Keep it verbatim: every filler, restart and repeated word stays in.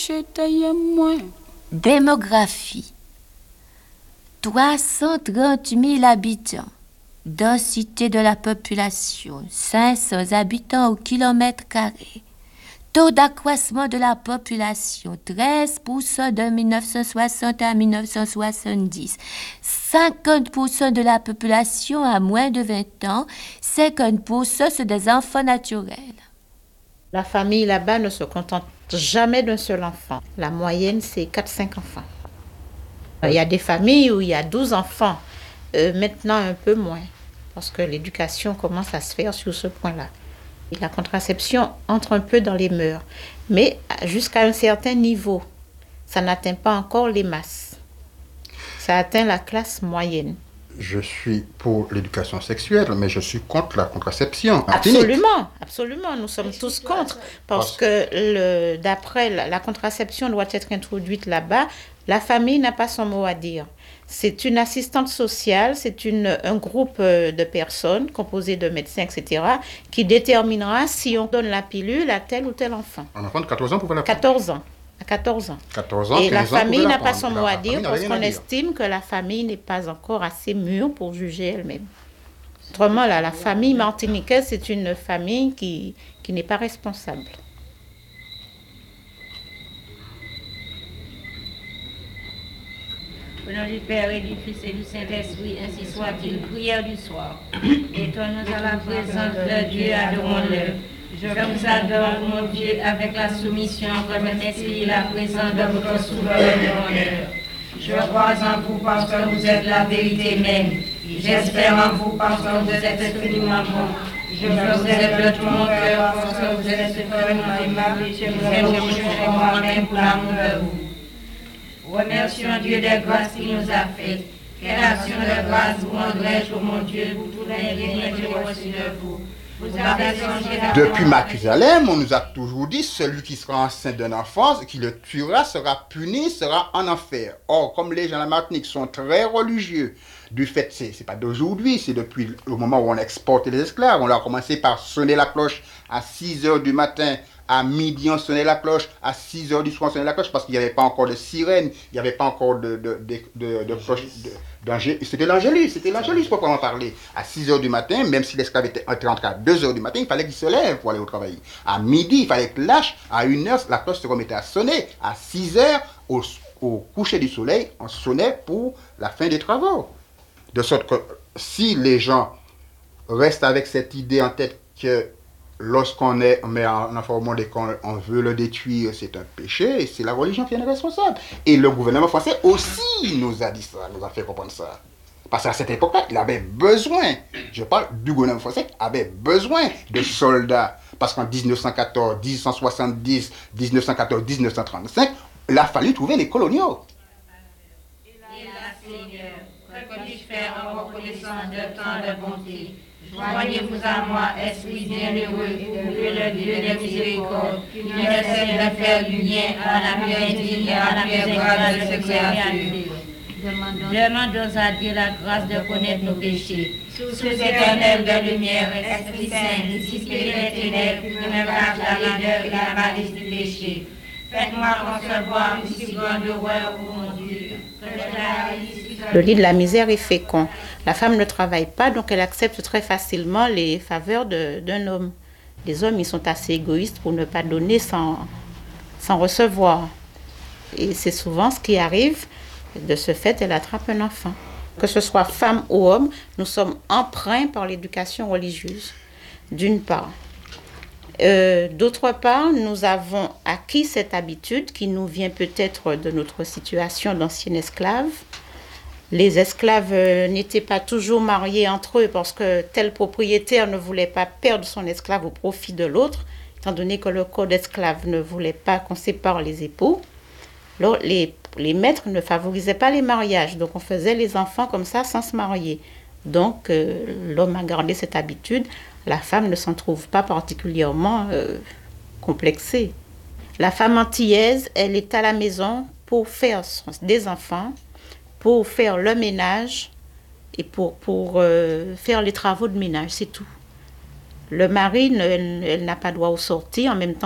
Démographie. trois cent trente mille habitants. Densité de la population, cinq cents habitants au kilomètre carré. Taux d'accroissement de la population, treize pour cent de mille neuf cent soixante à mille neuf cent soixante-dix. cinquante pour cent de la population a moins de vingt ans, cinquante pour cent sont des enfants naturels. La famille là-bas ne se contente jamais d'un seul enfant. La moyenne, c'est quatre à cinq enfants. Il y a des familles où il y a douze enfants. Euh, maintenant, un peu moins, parce que l'éducation commence à se faire sur ce point-là. Et la contraception entre un peu dans les mœurs, mais jusqu'à un certain niveau. Ça n'atteint pas encore les masses. Ça atteint la classe moyenne. Je suis pour l'éducation sexuelle, mais je suis contre la contraception. Absolument, absolument. Nous sommes tous contre, parce que le, d'après la, la contraception doit être introduite là-bas. La famille n'a pas son mot à dire. C'est une assistante sociale, c'est une, un groupe de personnes composé de médecins, et cetera, qui déterminera si on donne la pilule à tel ou tel enfant. Un enfant de quatorze ans pouvait la prendre. quatorze ans. À quatorze ans. quatorze ans, Et la quinze ans famille pouvait la n'a pas prendre. son La mot à famille dire n'a parce rien qu'on à dire. estime que la famille n'est pas encore assez mûre pour juger elle-même. Autrement, là, la famille martiniquaise, c'est une famille qui, qui n'est pas responsable. Au nom du Père et du Fils et du Saint-Esprit, ainsi soit-il. Prière du soir. Étonne-nous à la présence de Dieu, adorons-le. Je vous adore, mon Dieu, avec la soumission comme un esprit, la présence de votre souverain honneur. Je crois en vous parce que vous êtes la vérité même. J'espère en vous parce que vous êtes infiniment bon. Je vous aime de tout mon cœur parce que vous êtes suprêmement aimable. Je vous recherche moi-même pour l'amour de vous. Remercions Dieu des grâces qu'il nous a faites. Quelle action de grâce vous rendrai-je, ô mon Dieu, pour tout les biens que j'ai reçus de vous. Vous avez songé à Depuis Mathusalem, on nous a toujours dit celui qui sera enceint d'un enfant, qui le tuera, sera puni, sera en enfer. Or, comme les gens de la Martinique sont très religieux, du fait, c'est, c'est pas d'aujourd'hui, c'est depuis le moment où on exporte les esclaves. On a commencé par sonner la cloche à six heures du matin, à midi on sonnait la cloche, à six heures du soir on sonnait la cloche parce qu'il n'y avait pas encore de sirène, il n'y avait pas encore de, de, de, de, de cloche. De, C'était l'Angélus, c'était l'Angélus proprement parler. À six heures du matin, même si l'esclave était entré à deux heures du matin, il fallait qu'il se lève pour aller au travail. À midi, il fallait qu'il lâche. À une heure, la cloche se remettait à sonner. À six heures, au, au coucher du soleil, on sonnait pour la fin des travaux. De sorte que si les gens restent avec cette idée en tête que lorsqu'on est, on met en enfant au monde et qu'on on veut le détruire, c'est un péché, c'est la religion qui est responsable. Et le gouvernement français aussi nous a dit ça, nous a fait comprendre ça. Parce qu'à cette époque-là, il avait besoin, je parle du gouvernement français, avait besoin de soldats. Parce qu'en dix-neuf cent quatorze, dix-neuf cent soixante-dix, dix-neuf cent quatorze, dix-neuf cent trente-cinq, il a fallu trouver les coloniaux. Et là, Seigneur, que puis-je faire en reconnaissance de tant de bonté? Joignez-vous à moi, esprit bienheureux, Dieu le Dieu des miséricordes, qui ne cesse de faire du bien à la plus indigne et à la plus grave de ses créatures. Demandons à Dieu la grâce de connaître nos péchés. Sous éternel de lumière, Esprit Saint, dissipez les ténèbres, qui me cachent la laideur et la malice du péché. Faites-moi concevoir une si grande horreur pour mon Dieu. Le lit de la misère est fécond. La femme ne travaille pas, donc elle accepte très facilement les faveurs de, d'un homme. Les hommes, ils sont assez égoïstes pour ne pas donner sans, sans recevoir. Et c'est souvent ce qui arrive. De ce fait, elle attrape un enfant. Que ce soit femme ou homme, nous sommes empreints par l'éducation religieuse, d'une part. Euh, d'autre part, nous avons acquis cette habitude qui nous vient peut-être de notre situation d'anciens esclaves. Les esclaves n'étaient pas toujours mariés entre eux parce que tel propriétaire ne voulait pas perdre son esclave au profit de l'autre, étant donné que le code esclave ne voulait pas qu'on sépare les époux. Alors, les, les maîtres ne favorisaient pas les mariages, donc on faisait les enfants comme ça sans se marier. Donc euh, l'homme a gardé cette habitude, la femme ne s'en trouve pas particulièrement euh, complexée. La femme antillaise, elle est à la maison pour faire des enfants, pour faire le ménage et pour, pour euh, faire les travaux de ménage, c'est tout. Le mari, ne, elle, elle n'a pas droit aux sorties, en même temps